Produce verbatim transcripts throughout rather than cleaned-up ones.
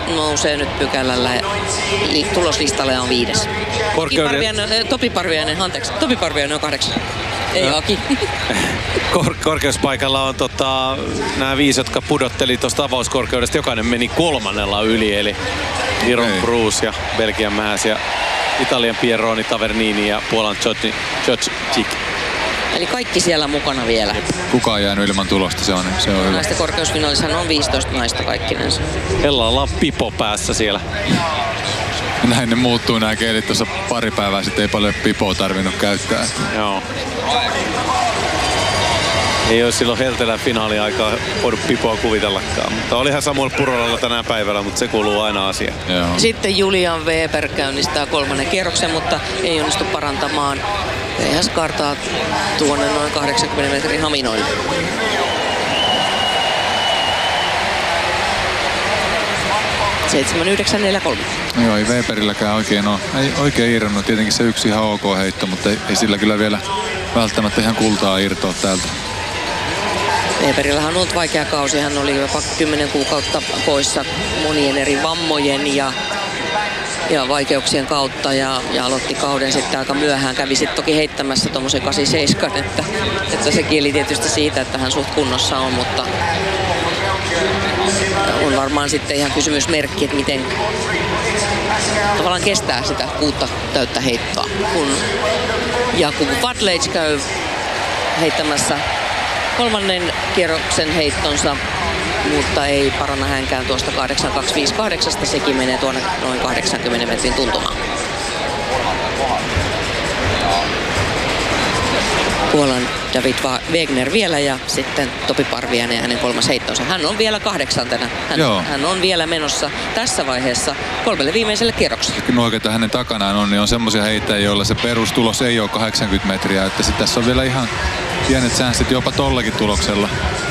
nousee nyt pykälällä. Tuloslistalle on viides. Korkeuden... Parviainen, Topi Parviainen, anteeksi. Topi Parviainen on kahdeksan. Ei no. Aki. Kor- korkeuspaikalla on tota, nämä viisi, jotka pudotteli tuosta avauskorkeudesta. Jokainen meni kolmannella yli, eli Viron Bruce ja Belgian Mähäs ja Italian Pierroni Tavernini ja Puolan Jocic. Eli kaikki siellä mukana vielä. Kuka on jäänyt ilman tulosta, se on, se on hyvä. Naisten korkeusfinaalissa on viisitoista naista kaikkinensa. Hellalla on pipo päässä siellä. Näin ne muuttuu nämä keilit. Tuossa pari päivää sitten ei paljon pipoa tarvinnut käyttää. Joo. Ei olisi silloin Heltelän finaaliaikaa voinut pipoa kuvitellakaan. Mutta olihan Samuel Purolalla tänään päivällä, mutta se kuuluu aina asiaan. Joo. Sitten Julian Weber käynnistää kolmannen kierroksen, mutta ei onnistu parantamaan. Eihän kartaa tuonne noin kahdeksankymmentä metrin haminoille. seitsemän yhdeksän neljä kolme. Joo, ei Weberilläkään oikein ole. Ei oikein irronnut. Tietenkin se yksi ihan ok heitto, mutta ei, ei sillä kyllä vielä välttämättä ihan kultaa irtoa täältä. Weberillähän on ollut vaikea kausi. Hän oli jopa kymmenen kuukautta poissa monien eri vammojen ja, ja vaikeuksien kautta ja, ja aloitti kauden sitten aika myöhään. Kävi sitten toki heittämässä tuommoisen kahdeksankymmentäseitsemän, että, että se kieli tietysti siitä, että hän suht kunnossa on, mutta on varmaan sitten ihan kysymysmerkki, että miten tavallaan kestää sitä kuutta täyttä heittoa, kun Jakub Vadlej käy heittämässä kolmannen kierroksen heittonsa, mutta ei paranna hänkään tuosta kahdeksan kaksi viisi kahdeksan, sekin menee tuonne noin kahdeksankymmentä metrin tuntumaan. Puolan David Wegner vielä ja sitten Topi Parviainen ja hänen kolmas heittonsa. Hän on vielä kahdeksantena. Hän, hän on vielä menossa tässä vaiheessa kolmelle viimeiselle kierrokselle. Nuo, ketä hänen takanaan on, niin on semmoisia heittäjiä, joilla se perustulos ei ole kahdeksankymmentä metriä. Että sit tässä on vielä ihan pienet säänsit jopa tollakin tuloksella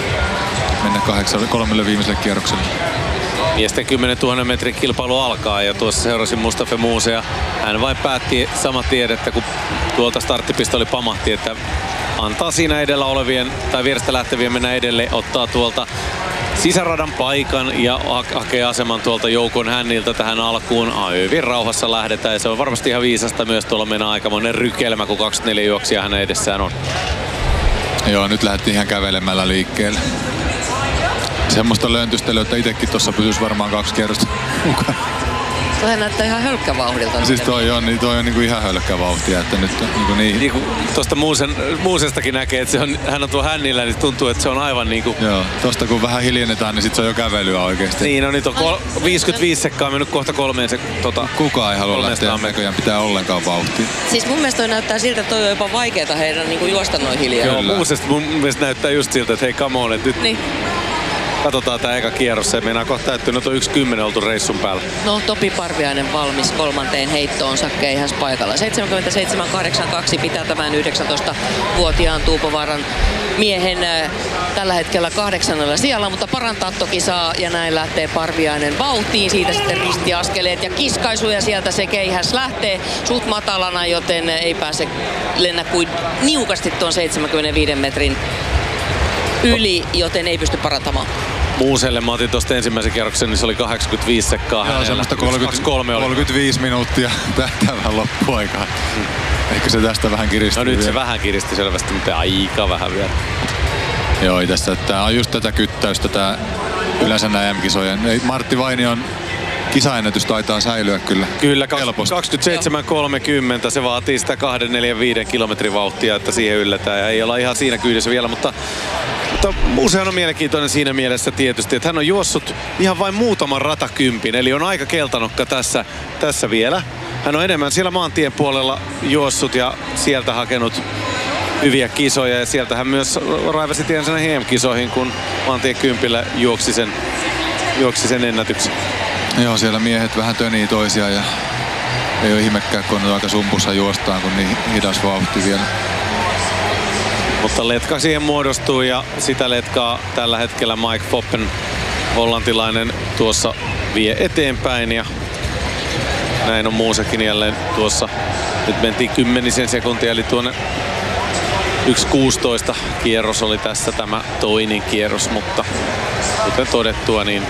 mennä kahdeksan, kolmelle viimeiselle kierrokselle. Miesten kymmenentuhannen metrin kilpailu alkaa ja tuossa seurasin Mustafa Muusea. Hän vain päätti sama tiedettä, kun tuolta starttipistoli pamahti, että antaa siinä edellä olevien tai vierestä lähtevien mennä edelle, ottaa tuolta sisäradan paikan ja hakee aseman tuolta joukon hänniltä tähän alkuun. Hyvin rauhassa lähdetään ja se on varmasti ihan viisasta myös, tuolla mennä aikamoinen rykelmä, kun kaksikymmentäneljä juoksijaa hänen edessään on. Joo, nyt lähdettiin ihan kävelemällä liikkeelle. Semmoista löntystelyä, että itsekin tuossa pysyisi varmaan kaksi kierrosta mukaan. Toi näyttää ihan hölkkävauhdilta. Siis toi on, niin toi on niinku ihan hölkkävauhtia, että nyt niinku niin. Niinku tuosta Muusen, Muusestakin näkee, että se on, hän on tuo hännillä, niin tuntuu, että se on aivan niinku. Joo, tosta kun vähän hiljennetään, niin sit se on jo kävelyä oikeesti. Niin, no nyt on kol- viisikymmentäviisi sekkaa mennyt kohta kolmeen se tota. Kukaan ei halua lähteä näköjään pitää ollenkaan vauhtia. Siis mun mielestä toi näyttää siltä, että toi on jopa vaikeeta heidän niinku juosta noin hiljaa. Joo, Muusesta mun mielestä näyttää just siltä, että hei come on, että nyt. Niin. Katsotaan tää eka kierros, se meinaa kohta täyttyy, nyt on yksi kymmenen oltu reissun päällä. No Topi Parviainen valmis kolmanteen heittoonsa keihäs paikalla. seitsemänkymmentäseitsemän kahdeksankymmentäkaksi pitää tämän yhdeksäntoistavuotiaan Tuupovaaran miehen äh, tällä hetkellä kahdeksannella sijalla, mutta parantaa toki saa ja näin lähtee Parviainen vauhtiin. Siitä sitten ristiaskeleet ja kiskaisu ja sieltä se keihäs lähtee suht matalana, joten ei pääse lennä kuin niukasti tuon seitsemänkymmentäviiden metrin yli, joten ei pysty parantamaan. Muuselle mä otin tuosta ensimmäisen kierroksen, niin se oli kahdeksankymmentäviisi sekkaa. Joo, semmoista kolmekymmentäviisi minuuttia tähtävän loppuaikaan. Hmm. Ehkä se tästä vähän kiristi. No nyt vielä. Se vähän kiristi selvästi, mutta aika vähän vielä. Joo, tässä tää on just tätä kyttäystä, tää yleensä nää M -kisojen. Martti Vainion kisaennätys taitaa säilyä kyllä. Kyllä, kaksikymmentäseitsemän kolmekymmentä. Se vaatii sitä kaksi neljä viisi kilometrin vauhtia, että siihen yllätään. Ja ei olla ihan siinä kyydissä vielä, mutta, mutta Musehan on mielenkiintoinen siinä mielessä tietysti, että hän on juossut ihan vain muutaman ratakympin. Eli on aika keltanokka tässä, tässä vielä. Hän on enemmän siellä maantien puolella juossut ja sieltä hakenut hyviä kisoja. Ja sieltä hän myös raivasi tiensä näihin E M-kisoihin, kun maantien kympillä juoksi sen, juoksi sen ennätyksen. Joo, siellä miehet vähän tönii toisiaan ja ei ole ihmekään, kun on aika sumpussa juostaan, kun niin hidas vauhti vielä. Mutta letka siihen muodostuu ja sitä letkaa tällä hetkellä Mike Foppen, hollantilainen, tuossa vie eteenpäin ja näin on Muusekin jälleen tuossa. Nyt mentiin kymmenisen sekuntia, eli tuonne yksi kuusitoista kierros oli tässä tämä toinen kierros, mutta kuten todettua, niin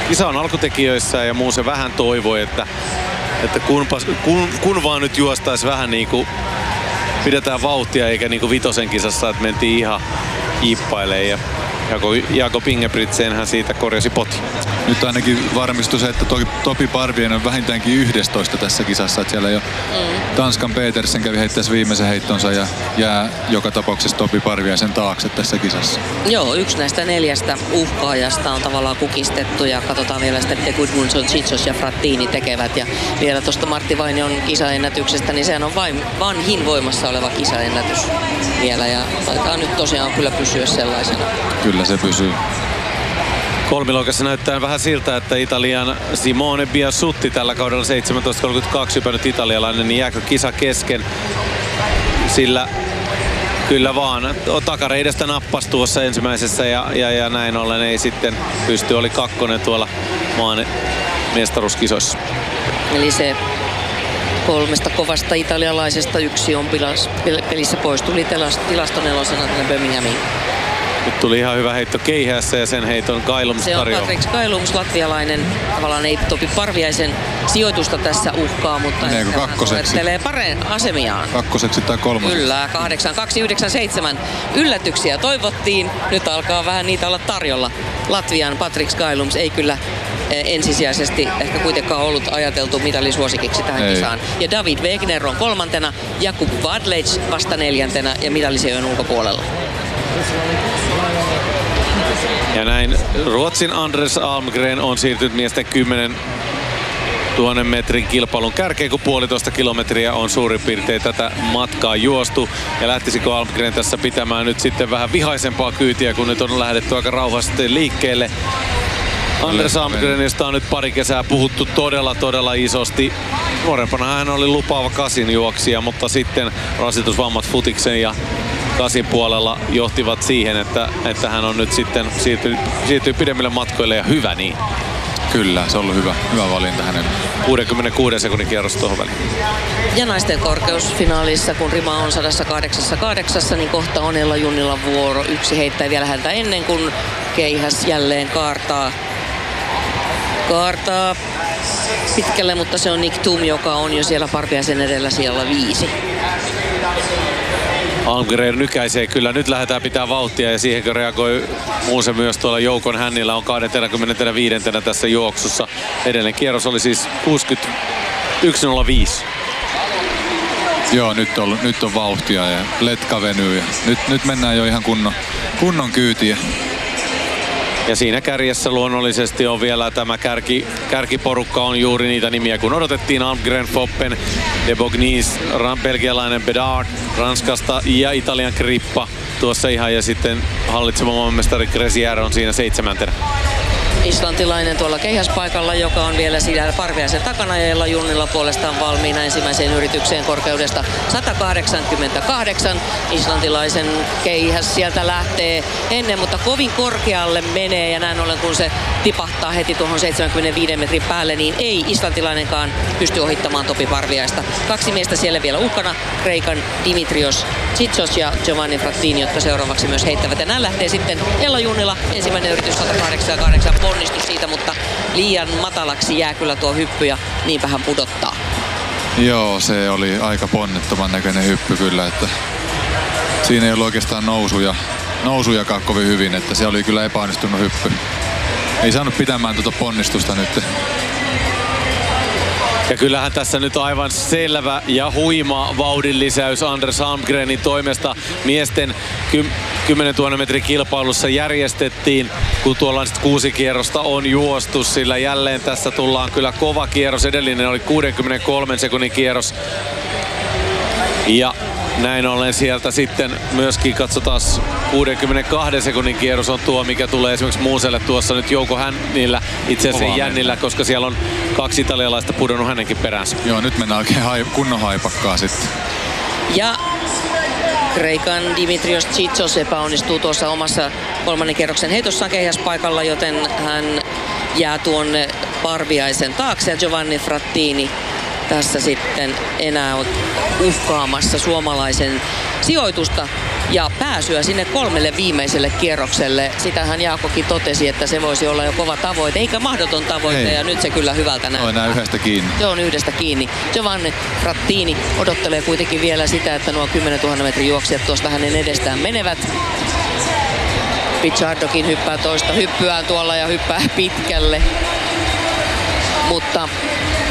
kisa on alkutekijöissä ja muu se vähän toivoi, että, että kunpas, kun, kun vaan nyt juostaisi vähän niinku, pidetään vauhtia eikä niinku vitosen kisassa, että mentiin ihan jippailemaan ja Jako, Jakob Ingebrigtsenhän siitä korjasi poti. Nyt ainakin varmistui se, että Topi Parviainen on vähintäänkin yhdestoista tässä kisassa. Että siellä jo mm. Tanskan Petersen kävi heittäessä viimeisen heittonsa ja jää joka tapauksessa Topi Parviaisen taakse tässä kisassa. Joo, yksi näistä neljästä uhkaajasta on tavallaan kukistettu ja katsotaan vielä sitten, mitä Gudmundsson, Tsitsos ja Frattini tekevät. Ja vielä tuosta Martti Vainion kisaennätyksestä, niin sehän on vain vanhin voimassa oleva kisaennätys vielä ja taitaa nyt tosiaan kyllä pysyä sellaisena. Kyllä se pysyy. Kolmiloikassa näyttää vähän siltä, että Italian Simone Biasutti tällä kaudella seitsemäntoista kolmekymmentäkaksi hypännyt italialainen, niin jääkö kisa kesken? Sillä kyllä vaan takareidestä nappas tuossa ensimmäisessä ja, ja, ja näin ollen ei sitten pysty, oli kakkonen tuolla maan mestaruuskisoissa. Eli se kolmesta kovasta italialaisesta yksi on pilas, pelissä pois. Tuli tilastonelosena tänne Birminghamiin. Nyt tuli ihan hyvä heitto keihässä ja sen heiton Kailums Se on tarjoaa. Patrick Kailums, latvialainen. Tavallaan ei Topi Parviaisen sijoitusta tässä uhkaa, mutta meneekö kakkoseksi? Suorittelee pareen asemiaan. Kakkoseksi tai kolmoseksi? Kyllä, kahdeksan kaksi yhdeksän seitsemän. Yllätyksiä toivottiin. Nyt alkaa vähän niitä olla tarjolla. Latvian Patrick Kailums ei kyllä ensisijaisesti ehkä kuitenkaan ollut ajateltu mitalisuosikiksi tähän ei. kisaan. Ja David Wegner on kolmantena, Jakub Vadlec vasta neljäntenä ja mitallisijojen ulkopuolella. Ja näin Ruotsin Anders Almgren on siirtynyt miesten kymmenen tuhannen metrin kilpailun kärkeen, kun puolitoista kilometriä on suurin piirtein tätä matkaa juostu. Ja lähtisikö Almgren tässä pitämään nyt sitten vähän vihaisempaa kyytiä, kun nyt on lähdetty aika rauhallisesti liikkeelle. Anders Almgren, josta on nyt pari kesää puhuttu todella, todella isosti. Nuorempana hän oli lupaava kasin juoksija, mutta sitten rasitusvammat futiksen ja kasin puolella johtivat siihen, että, että hän on nyt sitten siirtyy, siirtyy pidemmille matkoille ja hyvä niin. Kyllä, se on ollut hyvä, hyvä valinta hänen. kuudenkymmenenkuuden sekunnin kierros tuohon väliin. Ja naisten korkeusfinaalissa, kun rima on sata kahdeksan kahdeksan, niin kohta on Ella Junnilla vuoro. Yksi heittää vielä häntä ennen kuin keihäs jälleen kaartaa. Kaartaa pitkälle, mutta se on Nick Tum, joka on jo siellä Parviaisen edellä siellä viisi. Almgren nykäisee kyllä. Nyt lähdetään pitää vauhtia ja siihenkö reagoi Muuse myös tuolla joukon hännillä on kaksikymmentäviisi tässä juoksussa. Edellinen kierros oli siis kuusikymmentäyksi nolla viisi. Joo, nyt on, nyt on vauhtia ja letka venyy ja nyt, nyt mennään jo ihan kunnon, kunnon kyytiä. Ja siinä kärjessä luonnollisesti on vielä tämä kärki, kärkiporukka on juuri niitä nimiä, kun odotettiin. Almgren, Foppen, De Bognis, belgialainen Bedard Ranskasta ja Italian Crippa tuossa ihan. Ja sitten hallitseva maailmanmestari Gresier on siinä seitsemäntenä. Islantilainen tuolla keihäspaikalla, joka on vielä siellä Parviaisen takana ja Ella Junnilla puolestaan valmiina ensimmäiseen yritykseen korkeudesta sata kahdeksankymmentäkahdeksan. Islantilaisen keihäs sieltä lähtee ennen, mutta kovin korkealle menee ja näin ollen kun se tipahtaa heti tuohon seitsemänkymmentäviiden metrin päälle, niin ei islantilainenkaan pysty ohittamaan Topi Parviaista. Kaksi miestä siellä vielä uhkana, Kreikan Dimitrios Tsitsos ja Giovanni Frattini, jotka seuraavaksi myös heittävät. Ja näin lähtee sitten Ella Junnila, ensimmäinen yritys sata kahdeksankymmentäkahdeksan, ponnistus siitä, mutta liian matalaksi jää kyllä tuo hyppy ja niinpä hän pudottaa. Joo, se oli aika ponnettoman näköinen hyppy kyllä, että siinä ei ollut oikeastaan nousuja, nousujakaan kovin hyvin, että se oli kyllä epäonnistunut hyppy. Ei saanut pitämään tuota ponnistusta nyt. Ja kyllähän tässä nyt aivan selvä ja huima vauhdin lisäys Anders Almgrenin toimesta miesten kymmenentuhannen metrin kilpailussa järjestettiin, kun tuolla kuusi kierrosta on juostu, sillä jälleen tässä tullaan kyllä kova kierros. Edellinen oli kuudenkymmenenkolmen sekunnin kierros. Ja näin ollen sieltä sitten myöskin katsotaan kuudenkymmenenkahden sekunnin kierros on tuo, mikä tulee esimerkiksi Muuselle tuossa nyt Jouko Hännillä, itse asiassa Jännillä, koska siellä on kaksi italialaista pudonnut hänenkin peränsä. Joo, nyt mennään oikein hai, kunnon haipakkaa sitten. Ja Kreikan Dimitrios Tsitsos epäonnistuu tuossa omassa kolmannen kierroksen heitossaan keihäspaikalla, joten hän jää tuonne Parviaisen taakse ja Giovanni Frattini tässä sitten enää uhkaamassa suomalaisen sijoitusta ja pääsyä sinne kolmelle viimeiselle kierrokselle. Sitähän Jaakokin totesi, että se voisi olla jo kova tavoite, eikä mahdoton tavoite. Ei. Ja nyt se kyllä hyvältä näyttää. Se on enää yhdestä kiinni. Se on yhdestä kiinni. Giovanni Frattini odottelee kuitenkin vielä sitä, että nuo kymmenentuhatta metrin juoksijat tuosta hänen edestään menevät. Pichardokin hyppää toista hyppyään tuolla ja hyppää pitkälle. Mutta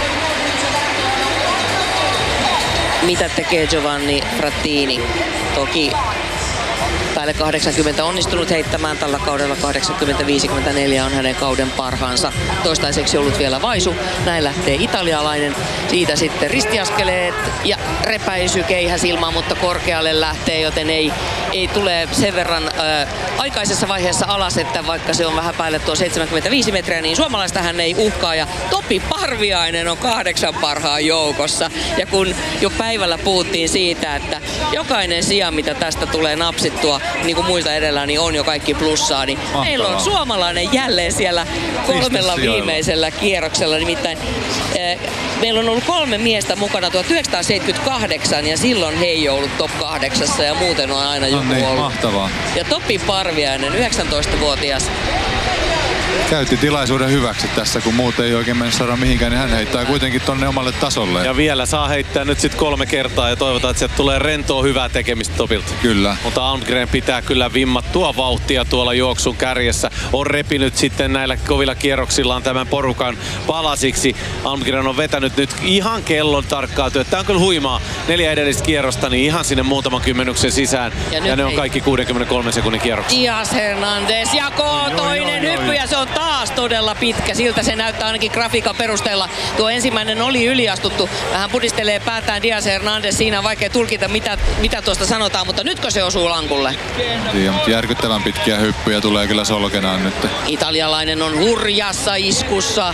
mitä tekee Giovanni Frattini? Toki päälle kahdeksankymmentä onnistunut heittämään tällä kaudella. kahdeksankymmentä viisikymmentäneljä on hänen kauden parhaansa. Toistaiseksi ollut vielä vaisu. Näin lähtee italialainen. Siitä sitten ristiaskeleet ja repäisy keihäsilmaan, mutta korkealle lähtee, joten ei, ei tule sen verran ää, aikaisessa vaiheessa alas, että vaikka se on vähän päälle tuo seitsemänkymmentäviisi metriä, niin suomalaista hän ei uhkaa. Ja Topi Parviainen on kahdeksan parhaan joukossa. Ja kun jo päivällä puhuttiin siitä, että jokainen sija, mitä tästä tulee napsittua, niin kuin muista edellä, niin on jo kaikki plussaa. Niin meillä on suomalainen jälleen siellä kolmella viimeisellä kierroksella. Nimittäin eh, meillä on ollut kolme miestä mukana tuhatyhdeksänsataaseitsemänkymmentäkahdeksan ja silloin he ei ollut top kahdeksassa ja muuten on aina joku no niin, ollut. Mahtavaa. Ja Topi Parviainen, yhdeksäntoistavuotias. Käytti tilaisuuden hyväksi tässä, kun muut ei oikein mennä saada mihinkään, niin hän heittää kuitenkin tonne omalle tasolle. Ja vielä saa heittää nyt sitten kolme kertaa ja toivotaan, että sieltä tulee rentoa hyvää tekemistä Topilta. Kyllä. Mutta Almgren pitää kyllä vimmattua vauhtia tuolla juoksun kärjessä. On repinyt sitten näillä kovilla kierroksillaan tämän porukan palasiksi. Almgren on vetänyt nyt ihan kellon tarkkaa työtä. Tämä on kyllä huimaa. Neljä edellistä kierrosta, niin ihan sinne muutaman kymmenyksen sisään. Ja, ja ne on kaikki kuudenkymmenenkolmen sekunnin kierroksia. Diaz Hernandez jakoo toinen joo, joo, hyppy ja se on taas todella pitkä. Siltä se näyttää ainakin grafiikan perusteella. Tuo ensimmäinen oli yliastuttu. Vähän pudistelee päätään Diaz Hernandez. Siinä on vaikea tulkita, mitä, mitä tuosta sanotaan, mutta nytkö se osuu lankulle? Tiedä, mutta järkyttävän pitkiä hyppyjä tulee kyllä solkenaan nyt. Italialainen on hurjassa iskussa.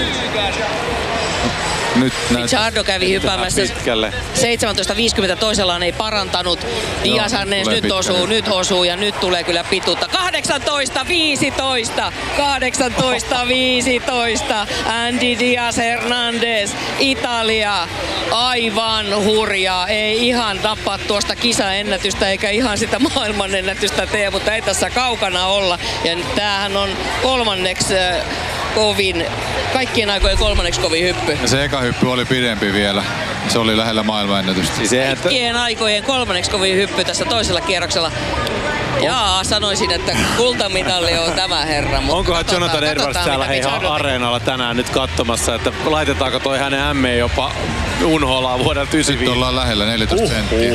Nyt Pichardo kävi hyppäämässä seitsemäntoista viisikymmentä, toisellaan ei parantanut. Diaz Hernandez nyt pitkä. osuu, nyt osuu ja nyt tulee kyllä pituutta. kahdeksantoista viisitoista, kahdeksantoista viisitoista. Andy Diaz Hernandez, Italia. Aivan hurjaa. Ei ihan tappaa tuosta kisaennätystä eikä ihan sitä maailmanennätystä tee, mutta ei tässä kaukana olla. Ja tämähän on kolmanneksi kovin, kaikkien aikojen kolmanneksi kovin hyppy. Ja se eka hyppy oli pidempi vielä. Se oli lähellä maailmanennätystä. Siis kaikkien aikojen kolmanneksi kovin hyppy tässä toisella kierroksella. Jaa, sanoisin, että kultamitali on tämä herra. Mutta onkohan katsotaan, Jonathan Edwards täällä hei areenalla tänään nyt katsomassa, että laitetaanko toi hänen M jopa unholaan vuodelta yhdeksänkymmentäviisi? Nyt ollaan lähellä neljätoista uh, senttiä. Uh.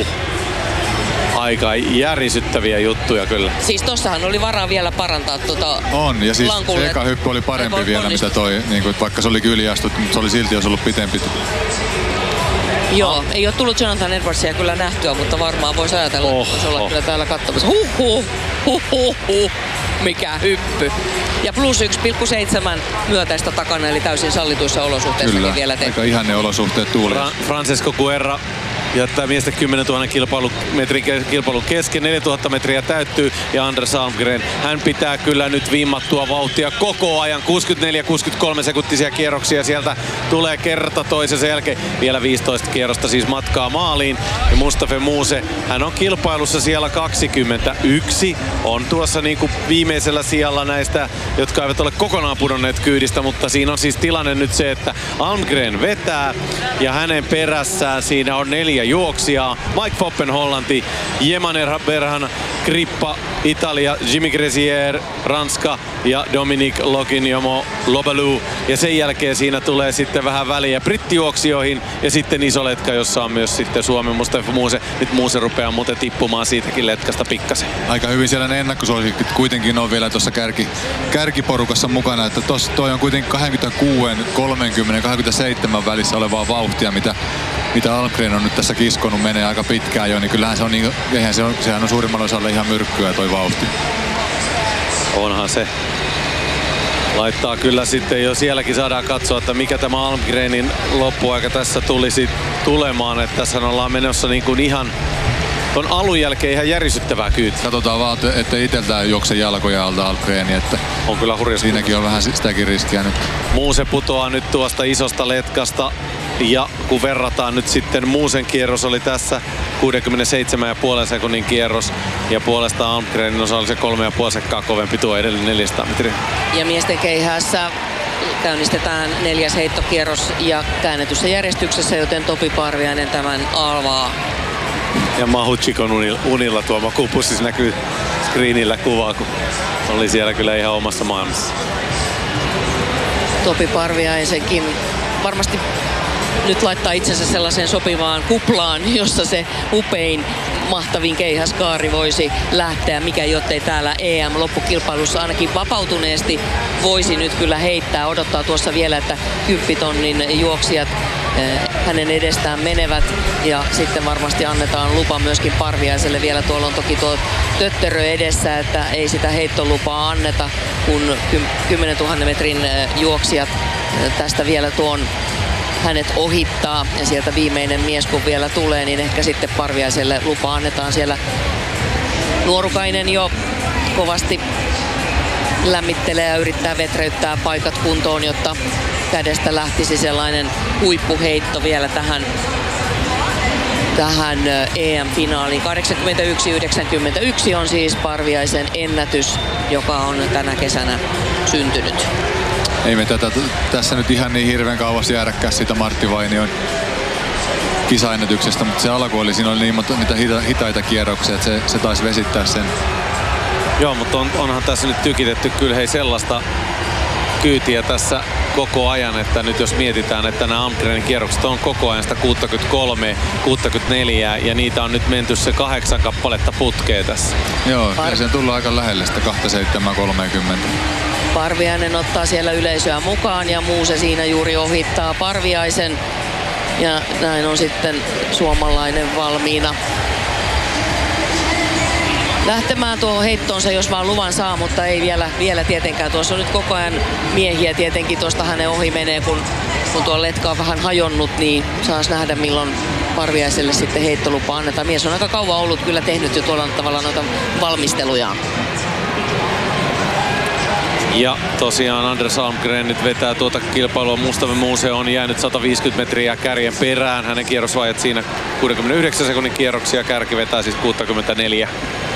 Aika järisyttäviä juttuja kyllä. Siis tossahan oli varaa vielä parantaa tuota on, ja siis lankulle. Se eka hyppy oli parempi vielä, onnistus. Mitä toi, niin kuin, vaikka se oli yliastut, mutta se oli silti jos ollut pitempi. Joo, oh. Ei ole tullut Jonathan Edwardsia kyllä nähtyä, mutta varmaan voisi ajatella, oh, että voisi olla oh. kyllä täällä katsomassa. Huh, huh, huh, huh, huh. Mikä hyppy. Ja plus yksi pilkku seitsemän myötäistä takana, eli täysin sallituissa olosuhteissa vielä tehty. Aika ihanne olosuhteet tuuli. Fra- Francesco Guerra jättää miesten kymmenentuhatta kilpailu, metrin kilpailun kesken. neljätuhatta metriä täyttyy ja Anders Almgren, hän pitää kyllä nyt vimmattua vauhtia koko ajan. kuusikymmentäneljä kuusikymmentäkolme sekuntisia kierroksia sieltä tulee kerta toisensa jälkeen. Vielä viisitoista kierrosta siis matkaa maaliin. Ja Mustafa Muse, hän on kilpailussa siellä kaksikymmentäyksi. On tuossa niinku viimeisellä sijalla näistä, jotka eivät ole kokonaan pudonneet kyydistä, mutta siinä on siis tilanne nyt se, että Almgren vetää ja hänen perässään siinä on neljä juoksijaa. Mike Foppen Hollanti, Jemaner Berhan Krippa Italia, Jimmy Gresier Ranska ja Dominique Loginjomo Lobalu. Ja sen jälkeen siinä tulee sitten vähän väliä brittijuoksijoihin ja sitten iso letka, jossa on myös sitten Suomen Mustafa Muse. Nyt Muse rupeaa muuten tippumaan siitäkin letkasta pikkasen. Aika hyvin siellä ne ennakkosuosikit kuitenkin on vielä tuossa kärki, kärkiporukassa mukana, että tos, toi on kuitenkin kaksikymmentäkuusi, kolmekymmentä, kaksikymmentäseitsemän välissä olevaa vauhtia, mitä mitä Almgren on nyt tässä kiskonut, menee aika pitkään jo, niin kyllähän se on, niin, eihän se on, sehän on suurimmalla osalla ihan myrkkyä toi vauhti. Onhan se. Laittaa kyllä sitten jo sielläkin saadaan katsoa, että mikä tämä Almgrenin loppuaika tässä tulisi tulemaan, että tässä ollaan menossa niin kuin ihan ton alun jälkeen ihan järisyttävää kyytiä. Katsotaan vaan, että itseltään juokse jalkoja alta Almgreni, että on kyllä hurja. Siinäkin on vähän sitäkin riskiä nyt. Muse putoaa nyt tuosta isosta letkasta Ja kun verrataan nyt sitten, Muusen kierros oli tässä kuusikymmentäseitsemän pilkku viisi sekunnin kierros ja puolestaan Almgrenin osa oli se kolme pilkku viisi sekkaa kovempi tuo edellinen neljäsataa metriä. Ja miesten keihäässä käynnistetään neljäs heittokierros ja käännetyssä järjestyksessä, joten Topi Parviainen tämän alvaa. Ja Mahuchikon unilla, unilla tuo makuupussis näkyy screenillä kuvaa, kun oli siellä kyllä ihan omassa maailmassa. Topi Parviaisenkin varmasti nyt laittaa itsensä sellaiseen sopivaan kuplaan, jossa se upein, mahtavin keihäskaari voisi lähteä, mikä jottei täällä E M-loppukilpailussa ainakin vapautuneesti voisi nyt kyllä heittää. Odottaa tuossa vielä, että kymppitonnin juoksijat hänen edestään menevät ja sitten varmasti annetaan lupa myöskin Parviaiselle. Vielä tuolla on toki tuo tötterö edessä, että ei sitä heittolupaa anneta, kun kymmenentuhannen metrin juoksijat tästä vielä tuon hänet ohittaa ja sieltä viimeinen mies kun vielä tulee, niin ehkä sitten Parviaiselle lupa annetaan. Siellä nuorukainen jo kovasti lämmittelee ja yrittää vetreyttää paikat kuntoon, jotta kädestä lähtisi sellainen huippuheitto vielä tähän, tähän E M-finaaliin. kahdeksankymmentäyksi yhdeksänkymmentäyksi on siis Parviaisen ennätys, joka on tänä kesänä syntynyt. Ei me tätä, tässä nyt ihan niin hirveän kauas jäädäkään siitä Martti Vainion kisaennätyksestä, mutta se alku oli, siinä oli niin niitä hita, hitaita kierroksia, että se, se taisi vesittää sen. Joo, mutta on, onhan tässä nyt tykitetty kyllä hei sellaista kyytiä tässä koko ajan, että nyt jos mietitään, että nämä Almgrenin kierrokset on koko ajan sitä kuusikymmentäkolme kuusikymmentäneljä ja niitä on nyt menty se kahdeksan kappaletta putkeen tässä. Joo, Par- ja se on tullut aika lähelle sitä kaksikymmentäseitsemän kolmekymmentä. Parviainen ottaa siellä yleisöä mukaan ja Muuse siinä juuri ohittaa Parviaisen. Ja näin on sitten suomalainen valmiina lähtemään tuohon heittoonsa, jos vaan luvan saa, mutta ei vielä, vielä tietenkään. Tuossa on nyt koko ajan miehiä tietenkin, tuosta hänen ohi menee, kun, kun tuo letka on vähän hajonnut, niin saas nähdä milloin Parviaiselle sitten heittolupa annetaan. Mies on aika kauan ollut kyllä tehnyt jo tuolla tavalla noita valmistelujaan. Ja tosiaan Anders Almgren nyt vetää tuota kilpailua. Mustamme Muuse on jäänyt sata viisikymmentä metriä kärjen perään. Hänen kierrosvajat siinä kuusikymmentäyhdeksän sekunnin kierroksia. Kärki vetää siis kuusikymmentäneljä.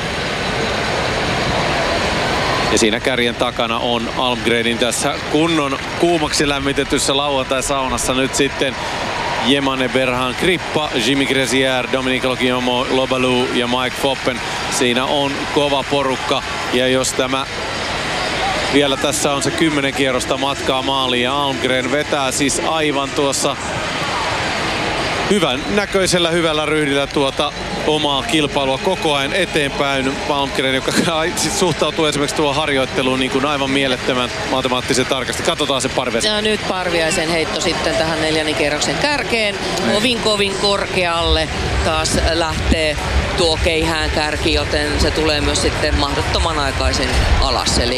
Ja siinä kärjen takana on Almgrenin tässä kunnon kuumaksi lämmitetyssä lauantai-saunassa nyt sitten Jemane Berhan Krippa, Jimmy Gresier, Dominique Logiomo, Lobalu ja Mike Foppen. Siinä on kova porukka ja jos tämä vielä tässä on se kymmenen kierrosta matkaa maaliin ja Almgren vetää siis aivan tuossa hyvän näköisellä, hyvällä ryhdillä tuota omaa kilpailua koko ajan eteenpäin. Almgren, joka siis suhtautuu esimerkiksi tuohon harjoitteluun niin kuin aivan mielettömän matemaattisen tarkasti. Katsotaan se Parviaisen. Ja nyt Parviaisen heitto sitten tähän neljännen kierroksen kärkeen. Kovin kovin korkealle taas lähtee tuo keihään kärki, joten se tulee myös sitten mahdottoman aikaisin alas. Eli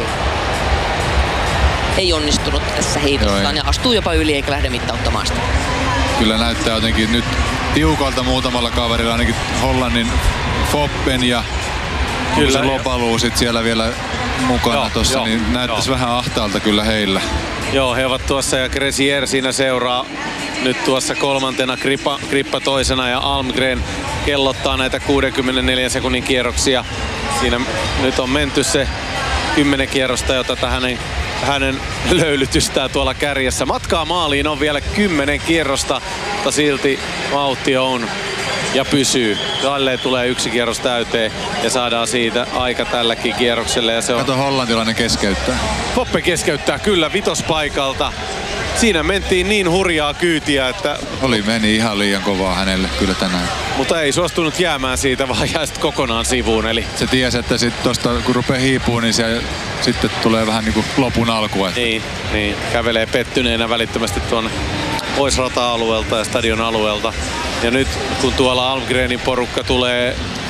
ei onnistunut tässä heitossaan ja astuu jopa yli eikä lähde mittauttamaan sitä. Kyllä näyttää jotenkin nyt tiukalta muutamalla kaverilla, ainakin Hollannin Foppen ja kyllä se Lobalu sit siellä vielä mukana tossa, jo, niin näyttäisi vähän ahtaalta kyllä heillä. Joo, he ovat tuossa ja Gresier siinä seuraa nyt tuossa kolmantena, Krippa, Krippa toisena ja Almgren kellottaa näitä kuusikymmentäneljä sekunnin kierroksia. Siinä nyt on menty se kymmenen kierrosta, jota hänen hänen löylytystään tuolla kärjessä. Matkaa maaliin on vielä kymmenen kierrosta, mutta silti vauhti on ja pysyy. Tälleen tulee yksi kierros täyteen ja saadaan siitä aika tälläkin kierrokselle. Ja se on... Kato, hollantilainen keskeyttää. Foppe keskeyttää kyllä vitospaikalta. Siinä mentiin niin hurjaa kyytiä, että... Oli, meni ihan liian kovaa hänelle kyllä tänään. Mutta ei suostunut jäämään siitä, vaan jää sitten kokonaan sivuun. Eli... Se tiesi, että sit tosta, kun rupeaa hiipuun, niin se sitten tulee vähän niin kuin lopun alku. Että... Niin, niin, kävelee pettyneenä välittömästi tuonne pois rata-alueelta ja stadion alueelta. Ja nyt kun tuolla Almgrenin porukka tulee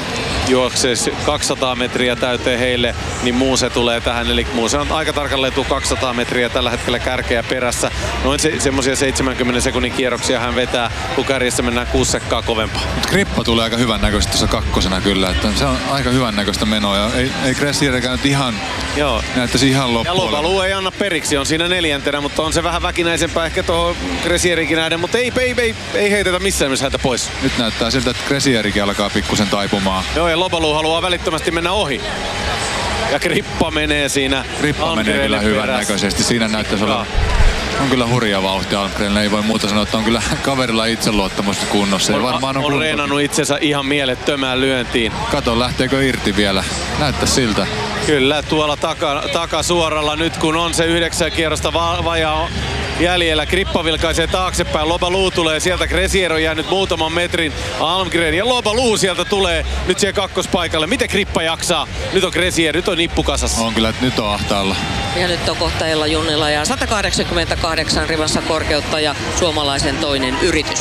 juoksee kaksisataa metriä täyteen heille, niin Muuse tulee tähän. Eli Muuse on aika tarkalleen tuo kaksisataa metriä tällä hetkellä kärkeä perässä. Noin se, semmosia seitsemänkymmenen sekunnin kierroksia hän vetää, kun kärjessä mennään kuusi sekkaa kovempaa. Mut Krippa tulee aika hyvän näköistä tuossa kakkosena kyllä, että se on aika hyvän näköistä menoa. Ja ei, ei Cressierikään nyt ihan, Joo. näyttäisi ihan loppuun. Ja Lobalu ei anna periksi, on siinä neljäntenä, mutta on se vähän väkinäisempää ehkä tuohon Cressierikin nähden, mutta ei, ei, ei, ei heitetä missään nimessä häntä pois. Nyt näyttää siltä, että Cressierikin alkaa pikkusen taipumaan. Joo, ja Lobalu haluaa välittömästi mennä ohi. Ja Krippa menee siinä. Krippa menee kyllä hyvän näköisesti. Siinä näyttäisi olla, on kyllä hurja vauhti Almgrenille. Ei voi muuta sanoa, että on kyllä kaverilla itseluottamusta kunnossa. On, varmaan on, on reenannut itsensä ihan mielettömään lyöntiin. Kato, lähteekö irti vielä. Näyttää siltä. Kyllä, tuolla taka, takasuoralla nyt kun on se yhdeksän kierrosta va- vajaa jäljellä. Krippa vilkaisee taaksepäin. Lobalu tulee sieltä. Cressier on jäänyt muutaman metrin Almgren. Ja Lobalu sieltä tulee nyt siihen kakkospaikalle. Miten Krippa jaksaa? Nyt on Cressier, nyt on nippukasassa. On kyllä, että nyt on ahtaalla. Ja nyt on kohta Ella Junnila ja sata kahdeksankymmentäkahdeksan rivassa korkeutta ja suomalaisen toinen yritys.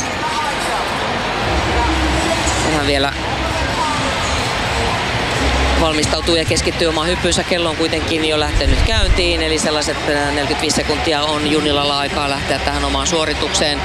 Vähän vielä valmistautuu ja keskittyy omaan hyppyynsä. Kello on kuitenkin jo lähtenyt käyntiin, eli sellaiset neljäkymmentäviisi sekuntia on Junnilalla aikaa lähteä tähän omaan suoritukseen.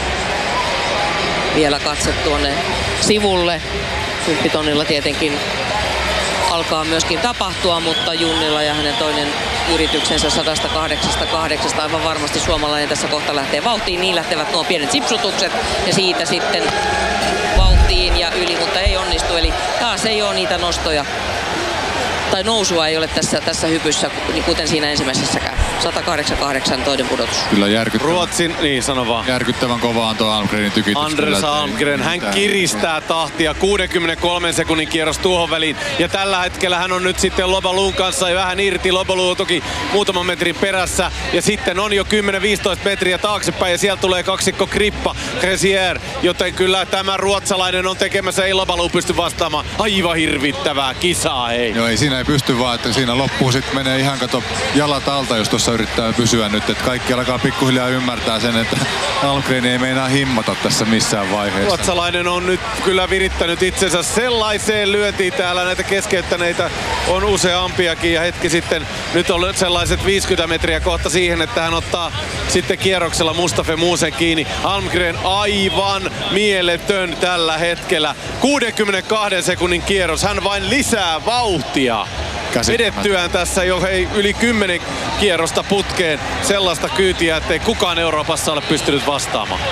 Vielä katse tuonne sivulle. Kymppitonnilla tietenkin alkaa myöskin tapahtua, mutta Junnila ja hänen toinen yrityksensä sata kahdeksankymmentäkahdeksan aivan varmasti suomalainen tässä kohta lähtee vauhtiin. Niin lähtevät nuo pienet sipsutukset ja siitä sitten vauhtiin ja yli, mutta ei onnistu. Eli taas ei ole niitä nostoja tai nousua ei ole tässä, tässä hypyssä, kuten siinä ensimmäisessäkään. sata kahdeksankymmentäkahdeksan toinen pudotus. Kyllä järkyttävän. Ruotsin, niin sano vaan. Järkyttävän kovaa on tuo Almgrenin tykitys. Anders Almgren, hän kiristää tahtia kuudenkymmenenkolmen sekunnin kierros tuohon väliin. Ja tällä hetkellä hän on nyt sitten Lobalun kanssa vähän irti. Lobalu on toki muutaman metrin perässä. Ja sitten on jo kymmenen viisitoista metriä taaksepäin ja sieltä tulee kaksikko Krippa, Cressier. Joten kyllä tämä ruotsalainen on tekemässä, ei Lobalu pysty vastaamaan. Aivan hirvittävää kisaa, hei. Joo, ei siinä ei pysty vaan, että siinä loppuun sitten menee ihan kato jalat alta, jos tuossa yrittää pysyä nyt. Että kaikki alkaa pikkuhiljaa ymmärtää sen, että Almgren ei meinaa himmata tässä missään vaiheessa. Ruotsalainen on nyt kyllä virittänyt itsensä sellaiseen lyöntiin täällä. Näitä keskeyttäneitä on useampiakin ja hetki sitten nyt on sellaiset viisikymmentä metriä kohta siihen, että hän ottaa sitten kierroksella Mustafa Muusen kiinni. Almgren aivan mieletön tällä hetkellä. kuudenkymmenenkahden sekunnin kierros. Hän vain lisää vauhtia. Vedettyään tässä jo hei, yli kymmenen kierrosta putkeen sellaista kyytiä, ettei kukaan Euroopassa ole pystynyt vastaamaan.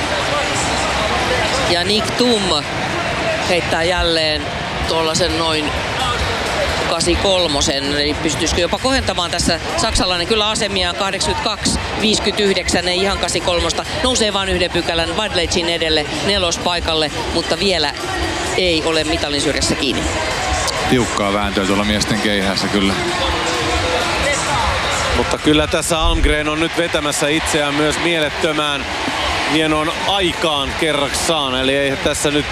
Ja Nick Tum heittää jälleen tuollaisen noin kahdeksankymmentäkolme, eli pystyisikö jopa kohentamaan tässä saksalainen kyllä asemiaan kahdeksankymmentäkaksi viisikymmentäyhdeksän, ei ihan kahdeksankymmentäkolme, nousee vain yhden pykälän Vadlecin edelle nelospaikalle, mutta vielä ei ole mitalin syrjässä kiinni. Tiukkaa vääntöä tuolla miesten keihässä kyllä. Mutta kyllä tässä Almgren on nyt vetämässä itseään myös mielettömään hienoon aikaan kerraksaan. Eli ei tässä nyt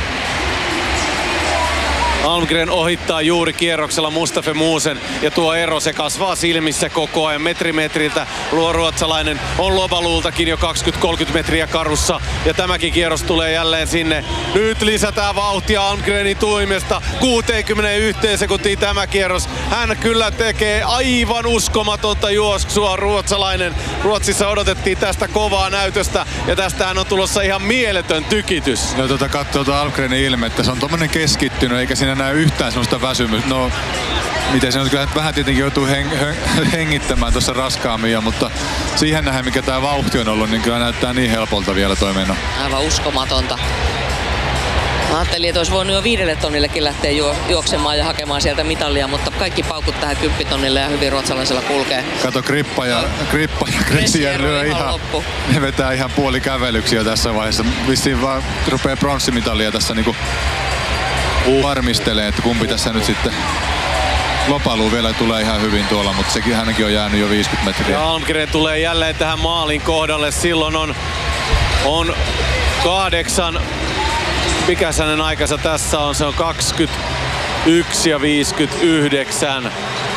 Almgren ohittaa juuri kierroksella Mustafa Muusen ja tuo ero se kasvaa silmissä koko ajan metri metriltä. Luo ruotsalainen on Lobalultakin jo kaksikymmentä kolmekymmentä metriä karussa ja tämäkin kierros tulee jälleen sinne. Nyt lisätään vauhtia Almgrenin tuimesta kuuteenkymmeneenyhteen sekuntiin tämä kierros. Hän kyllä tekee aivan uskomatonta juoksua ruotsalainen. Ruotsissa odotettiin tästä kovaa näytöstä ja tästähän on tulossa ihan mieletön tykitys. No tuota katsoo tuota Almgrenin ilmettä, se on tommonen keskittynyt eikä siinä näy yhtään semmoista väsymystä. No, miten se on, kyllä vähän tietenkin joutuu heng- hengittämään tuossa raskaammin, mutta siihen nähdään mikä tää vauhti on ollut, niin kyllä näyttää niin helpolta vielä toi meno. Aivan uskomatonta. Mä ajattelin, että olisi voinut jo viidelle tonnillekin lähteä juo- juoksemaan ja hakemaan sieltä mitalia, mutta kaikki paukut tähän kymppitonnille ja hyvin ruotsalaisella kulkee. Kato, Krippa ja, Krippa ja Cressier lyö ihan, loppu. Ne vetää ihan puoli kävelyksiä jo tässä vaiheessa. Vissiin vaan rupeaa pronssimitalia tässä niinku varmistelee, että kumpi tässä nyt sitten Lobalu vielä tulee ihan hyvin tuolla, mutta sekin hänenkin on jäänyt jo viisikymmentä metriä. Ja Almgren tulee jälleen tähän maalin kohdalle. Silloin on, on kahdeksan. Mikä hänen aikansa tässä on? Se on kaksikymmentäyksi ja viisikymmentäyhdeksän.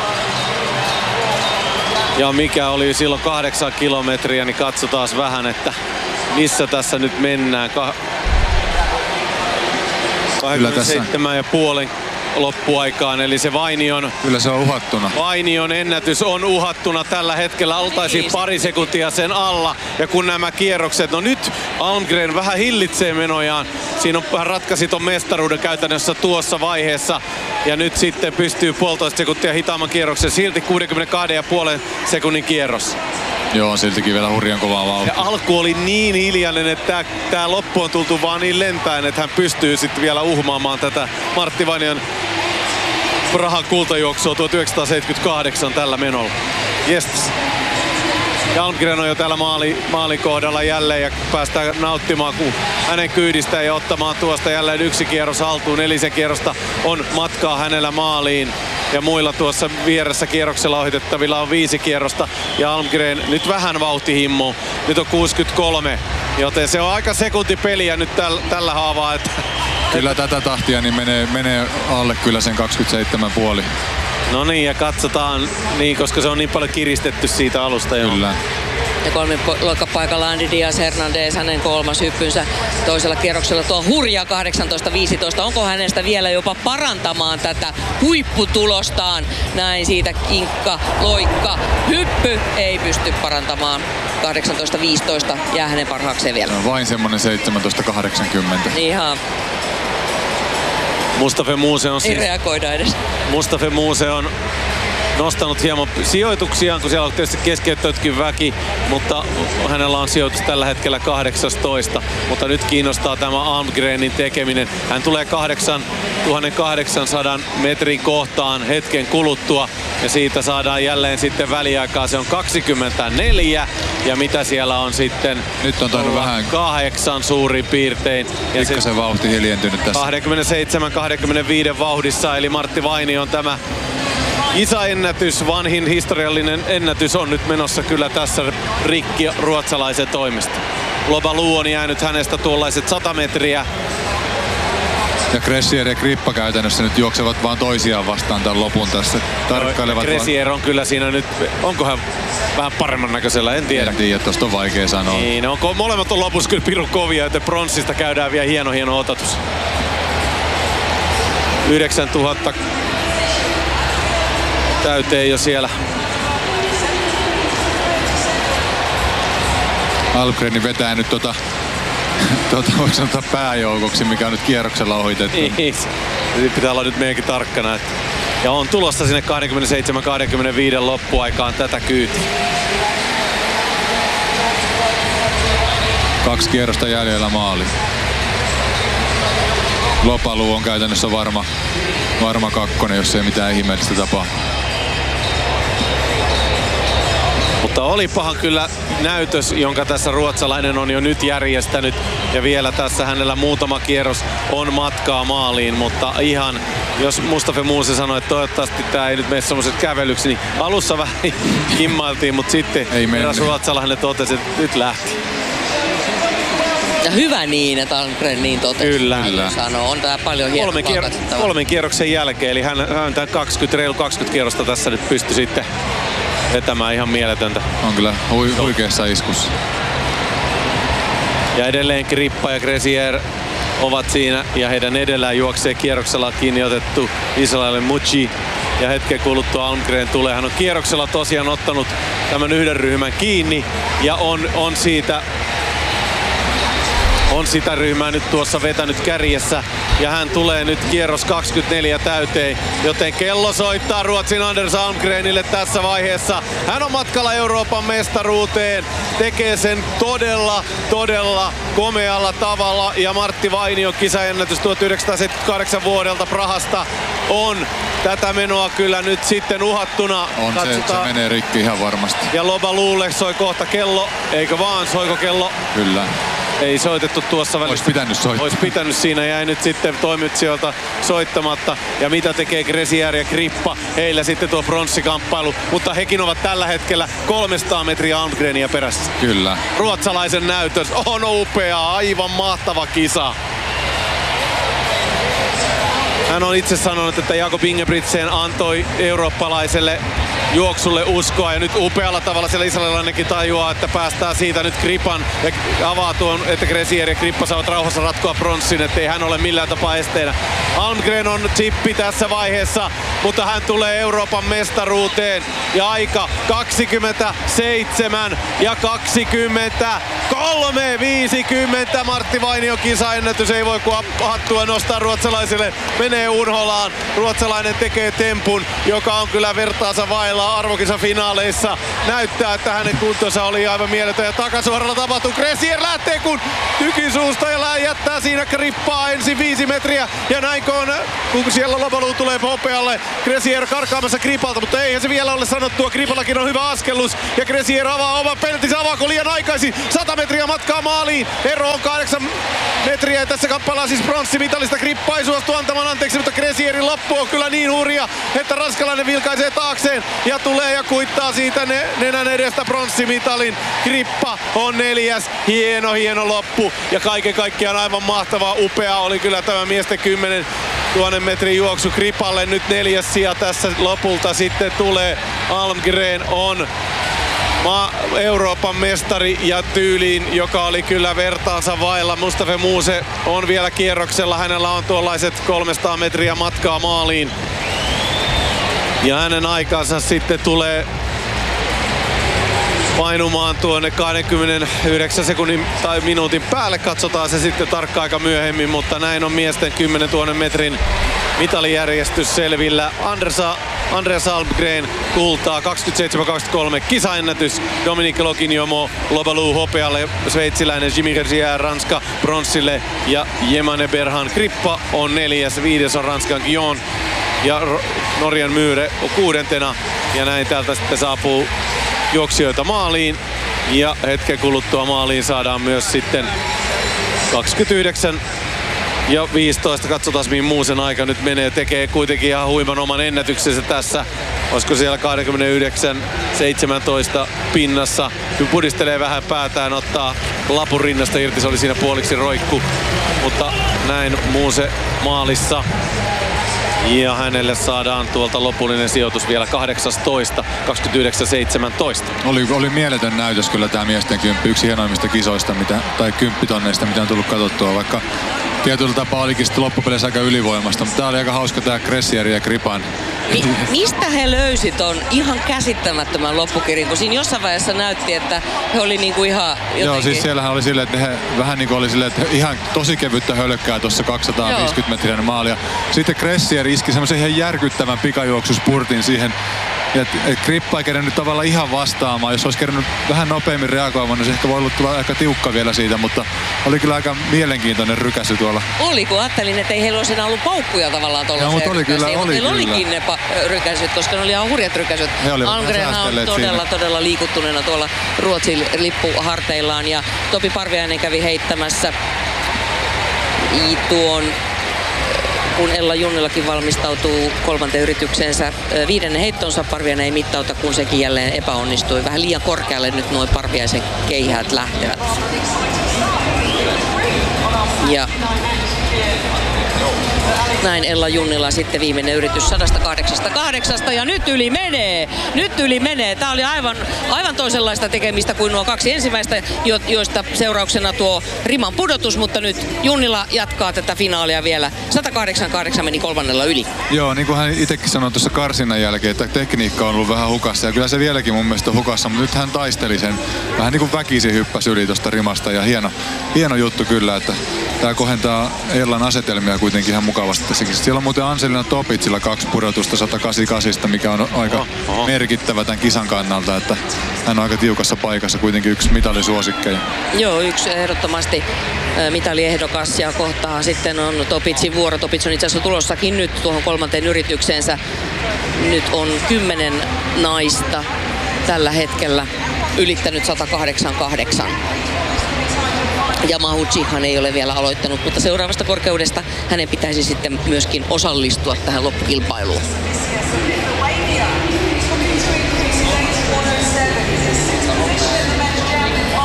Ja mikä oli silloin kahdeksan kilometriä, niin katsotaan vähän, että missä tässä nyt mennään. kaksikymmentäseitsemän ja puolen loppuaikaan, eli se Vainion, Kyllä se on uhattuna. Vainion ennätys on uhattuna tällä hetkellä. Oltaisiin pari sekuntia sen alla. Ja kun nämä kierrokset, no nyt Almgren vähän hillitsee menojaan. Siinä on vähän ratkaisi ton mestaruuden käytännössä tuossa vaiheessa. Ja nyt sitten pystyy puolitoista sekuntia hitaamman kierroksen. Silti kuusikymmentäkaksi pilkku viisi sekunnin kierros. Joo, siltikin vielä hurjan kovaa vauhtia. Ja alku oli niin hiljainen, että tää, tää loppu on tultu vaan niin lentäen, että hän pystyy sitten vielä uhmaamaan tätä Martti Vainion Prahan kultajuoksua tuhatyhdeksänsataaseitsemänkymmentäkahdeksan tällä menolla. Yes. Ja Almgren on jo täällä maali, maalin kohdalla jälleen ja päästään nauttimaan kun hänen kyydistään ja ottamaan tuosta jälleen yksi kierros haltuun. Nelisen kierrosta on matkaa hänellä maaliin. Ja muilla tuossa vieressä kierroksella ohitettavilla on viisi kierrosta. Ja Almgren nyt vähän vauhtihimmu. Nyt on kuusikymmentäkolme, joten se on aika sekuntipeliä nyt täl, tällä haavaa. Että Kyllä tätä tahtia niin menee, menee alle kyllä sen kaksikymmentäseitsemän pilkku viisi. no niin, ja katsotaan, niin, koska se on niin paljon kiristetty siitä alusta jo. Kyllä. Ja kolmen luokkapaikalla Andy Diaz Hernandez, hänen kolmas hyppynsä toisella kierroksella tuo hurja kahdeksantoista viisitoista. Onko hänestä vielä jopa parantamaan tätä huipputulostaan? Näin siitä kinkka, loikka, hyppy ei pysty parantamaan. kahdeksantoista viisitoista jää hänen parhaakseen vielä. Se on vain semmonen seitsemäntoista kahdeksankymmentä. Ihan Mustafa Moose on ei siis, reagoida edes. Mustafa Moose on nostanut hieman sijoituksiaan, kun siellä on tietysti keskeyttänytkin väki, mutta hänellä on sijoitus tällä hetkellä kahdeksantoista. Mutta nyt kiinnostaa tämä Almgrenin tekeminen. Hän tulee kahdeksantuhattakahdeksansadan metrin kohtaan hetken kuluttua ja siitä saadaan jälleen sitten väliaikaa. Se on kaksikymmentäneljä ja mitä siellä on sitten? Nyt on tainnut vähän kahdeksan suurin piirtein. Ja se pikkasen vauhti hiljentynyt tässä. kaksikymmentäseitsemän kaksikymmentäviisi vauhdissa, eli Martti Vainio on tämä isäennätys, vanhin historiallinen ennätys on nyt menossa kyllä tässä rikki ruotsalaisen toimesta. Lobalu on jäänyt hänestä tuollaiset sata metriä. Ja Gressier ja Grippa käytännössä nyt juoksevat vaan toisiaan vastaan tämän lopun tässä. Tarkkailevat Gressier on kyllä siinä nyt, onko hän vähän paremman näköisellä, en tiedä. En tiedä, tosta on vaikea sanoa. Niin, onko, molemmat on lopussa kyllä pirun kovia, joten pronssista käydään vielä hieno hieno otatus. yhdeksäntuhatta täyteen jo siellä. Almgren vetää nyt tota, tota voiko sanoa pääjoukoksi, mikä on nyt kierroksella ohitettu. Niin, pitää olla nyt meidänkin tarkkana. Että. Ja on tulossa sinne kaksikymmentäseitsemän kaksikymmentäviisi loppuaikaan tätä kyytiä. Kaksi kierrosta jäljellä maali. Lopalu on käytännössä varma, varma kakkonen, jos ei mitään ihmeellistä tapaa. Mutta olipahan kyllä näytös, jonka tässä ruotsalainen on jo nyt järjestänyt. Ja vielä tässä hänellä muutama kierros on matkaa maaliin, mutta ihan, jos Mustafa Moose sanoi, että toivottavasti tämä ei nyt mene semmoiset kävelyksi, niin alussa vähän kimmailtiin, mutta sitten eräs ruotsalainen totesi, että nyt lähti. Ja hyvä niin, että Almgren niin totesi. Kyllä. Kyllä. Sanoo. On tää paljon hienoa Kolmen, kier- kolmen kierroksen jälkeen, eli hän, hän tämän kaksikymmentä, reilu kaksikymmentä kierrosta tässä nyt pystyi sitten vetämään ihan mieletöntä. On kyllä hui, huikeassa iskussa. Ja edelleen Grippa ja Gressier ovat siinä ja heidän edellään juoksee kierroksella kiinni otettu Israel Mucci. Ja hetken kuluttua Almgren tulee. Hän on kierroksella tosiaan ottanut tämän yhden ryhmän kiinni ja on, on siitä on sitä ryhmää nyt tuossa vetänyt kärjessä ja hän tulee nyt kierros kaksikymmentäneljä täyteen, joten kello soittaa Ruotsin Anders Almgrenille tässä vaiheessa. Hän on matkalla Euroopan mestaruuteen, tekee sen todella, todella komealla tavalla ja Martti Vainio kisaennätys tuhatyhdeksänsataaseitsemänkymmentäkahdeksan vuodelta Prahasta on tätä menoa kyllä nyt sitten uhattuna. On se, se menee rikki ihan varmasti. Ja Lobalulle soi kohta kello, eikö vaan, soiko kello? Kyllä. Ei soitettu tuossa välissä. Olisi pitänyt soittaa. Olisi pitänyt, siinä jäi nyt sitten toimitsijoilta soittamatta. Ja mitä tekee Gressier ja Grippa? Heillä sitten tuo pronssikamppailu. Mutta hekin ovat tällä hetkellä kolmesataa metriä Almgrenia perässä. Kyllä. Ruotsalaisen näytös on upea, aivan mahtava kisa. hän on itse sanonut, että Jakob Ingebrigtsen antoi eurooppalaiselle juoksulle uskoa ja nyt upealla tavalla siellä israelilainenkin tajuaa, että päästään siitä nyt Kripan ja avaa tuon, että Gresier ja Krippa saavat rauhassa ratkoa pronssin, ettei hän ole millään tapaa esteenä. Almgren on chippi tässä vaiheessa, mutta hän tulee Euroopan mestaruuteen ja aika kaksikymmentäseitsemän ja kaksikymmentäkolme viisikymmentä. Martti Vainion kisaennätys, ei voi kuin hattua nostaa ruotsalaisille. Menee unholaan. Ruotsalainen tekee tempun, joka on kyllä vertaansa vailla arvokisafinaaleissa. Näyttää, että hänen kuntonsa oli aivan mieletön ja takasuoralla tapahtuu. Gresier lähtee kun tykisuusta ja jättää siinä Krippaa ensin viisi metriä ja näin kun, kun siellä Lobalu tulee hopealle. Gresier karkaamassa Kripalta, mutta eihän se vielä ole sanottua. Kripallakin on hyvä askellus ja Gresier avaa oman peltinsä. Avaako liian aikaisin? sata metriä matkaa maaliin. Ero on kahdeksan metriä ja tässä kappalaa siis pronssimitalista. Krippa ei suostu antamaan anteeksi, mutta Gresierin loppu on kyllä niin hurja, että ranskalainen vilkaisee taakseen ja tulee ja kuittaa siitä ne, nenän edestä pronssimitalin. Krippa on neljäs. Hieno, hieno loppu ja kaiken kaikkiaan aivan mahtavaa. Upea oli kyllä tämä miesten kymmenen tuhannen metrin juoksu. Kripalle nyt neljäs sija tässä lopulta sitten tulee. Almgren on Ma- Euroopan mestari ja tyyliin, joka oli kyllä vertaansa vailla. Mustafa Muuse on vielä kierroksella. Hänellä on tuollaiset kolmesataa metriä matkaa maaliin. Ja hänen aikansa sitten tulee painumaan tuonne kaksikymmentäyhdeksän sekunnin tai minuutin päälle. Katsotaan se sitten tarkka aika myöhemmin, mutta näin on miesten kymmenen tuhannen metrin mitalijärjestys selvillä. Andresa, Andreas Almgren kultaa kaksikymmentäseitsemän kaksikymmentäkolme kisaennätys. Dominique Lokinjomo Lobalu hopealle, sveitsiläinen Jimmy Gresier Ranska bronssille ja Jemane Berhan Krippa on neljäs, viides on Ranskan Guillaume ja Norjan Myhre kuudentena ja näin täältä sitten saapuu juoksijoita maaliin ja hetken kuluttua maaliin saadaan myös sitten kaksikymmentäyhdeksän ja viisitoista. Katsotaan mihin Muusen aika nyt menee. Tekee kuitenkin ihan huiman oman ennätyksensä tässä. Olisiko siellä kaksikymmentäyhdeksän seitsemäntoista pinnassa. Kun pudistelee vähän päätään, ottaa lapun rinnasta irti. Se oli siinä puoliksi roikku. Mutta näin Muuse maalissa. Ja hänelle saadaan tuolta lopullinen sijoitus vielä kahdeksantoista, kaksikymmentäyhdeksän seitsemäntoista. Oli, oli mieletön näytös kyllä tämä miesten kymppi. Yksi hienoimmista kisoista mitä, tai kymppitonneista, mitä on tullut katsottua. Vaikka tietyllä tapaa olikin sitten loppupeleissä aika ylivoimasta. Mutta tää oli aika hauska tää Gresier ja Kripan. Mi- mistä he löysi ton ihan käsittämättömän loppukirin? Kun siinä jossain vaiheessa näytti, että he oli niinku ihan jotenkin... Joo, siis siellähän oli silleen, että he vähän niinku oli silleen, että ihan tosi kevyttä hölkkää tuossa kaksisataaviisikymmentä metriä maalia. Sitten Gresier iski semmoisen ihan järkyttävän pikajuoksuspurtin siihen. Ja Krippa ei kerännyt tavallaan ihan vastaamaan. Jos olisi kerännyt vähän nopeammin reagoimaan, niin se ehkä voi olla tulla aika tiukka vielä siitä, mutta oli kyllä aika mielenkiintoinen rykäsy tuolla. Oli, kun ajattelin, että ei heillä olisi enää ollut paukkuja tavallaan tuollaisia. Joo, mutta oli kyllä, oli Heillä kyllä. olikin ne pa- rykäsyt, koska ne oli ihan hurjat rykäsyt. Almgren on todella, siinä. todella liikuttuneena tuolla Ruotsin lippuharteillaan ja Topi Parviainen kävi heittämässä tuon, kun Ella Junnilakin valmistautuu kolmanteen yritykseensä. Viidennen heittonsa Parviainen ei mittauta, kun sekin jälleen epäonnistui. Vähän liian korkealle nyt nuo Parviaisen keihäät lähtevät. Ja näin Ella Junnila sitten viimeinen yritys sata kahdeksankymmentäkahdeksan ja nyt yli menee. Nyt yli menee. Tää oli aivan, aivan toisenlaista tekemistä kuin nuo kaksi ensimmäistä, jo, joista seurauksena tuo riman pudotus, mutta nyt Junnila jatkaa tätä finaalia vielä. sata kahdeksankymmentäkahdeksan meni kolmannella yli. Joo, niin kuin hän itsekin sanoi tuossa karsinnan jälkeen, että tekniikka on ollut vähän hukassa ja kyllä se vieläkin mun mielestä on hukassa, mutta nyt hän taisteli sen. Vähän niin kuin väkisin hyppäsi yli tuosta rimasta ja hieno, hieno juttu kyllä, että tää kohentaa Ellan asetelmia kuitenkin ihan mukavasti tässäkin. Siellä on muuten Anselina Topitsilla kaksi pudotusta sata kahdeksankymmentäkahdeksan, mikä on aika oho, oho. merkittävä tämän kisan kannalta, että hän on aika tiukassa paikassa, kuitenkin yksi mitalisuosikkeja. Joo, yksi ehdottomasti mitaliehdokas ja kohtaa sitten on Topitsin vuoro. Topits on itse asiassa tulossakin nyt tuohon kolmanteen yritykseensä. Nyt on kymmenen naista tällä hetkellä ylittänyt sata kahdeksankymmentäkahdeksan. Ja Mahuchihan ei ole vielä aloittanut, mutta seuraavasta korkeudesta hänen pitäisi sitten myöskin osallistua tähän loppukilpailuun.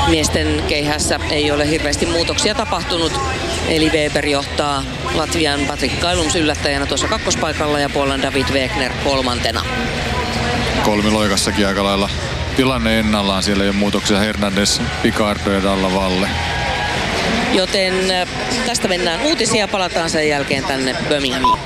Miesten keihässä ei ole hirveästi muutoksia tapahtunut. Eli Weber johtaa Latvian Patrik Kailums yllättäjänä tuossa kakkospaikalla ja Puolan David Wegner kolmantena. Kolmiloikassakin aika lailla tilanne ennallaan. Siellä ei ole muutoksia. Hernandez, Picardo ja Dalla Valle. Joten tästä mennään uutisia ja palataan sen jälkeen tänne Birminghamiin.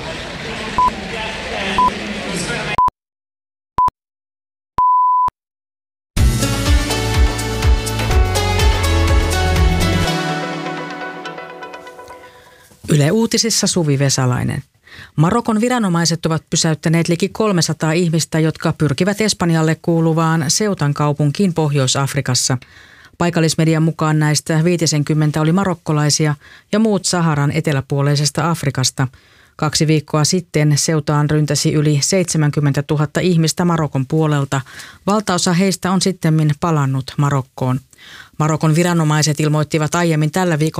Yle Uutisissa Suvi Vesalainen. Marokon viranomaiset ovat pysäyttäneet liki kolmesataa ihmistä, jotka pyrkivät Espanjalle kuuluvaan Ceutan kaupunkiin Pohjois-Afrikassa. Paikallismedian mukaan näistä viisikymmentä oli marokkolaisia ja muut Saharan eteläpuoleisesta Afrikasta. Kaksi viikkoa sitten Ceutaan ryntäsi yli seitsemänkymmentätuhatta ihmistä Marokon puolelta. Valtaosa heistä on sittemmin palannut Marokkoon. Marokon viranomaiset ilmoittivat aiemmin tällä viikolla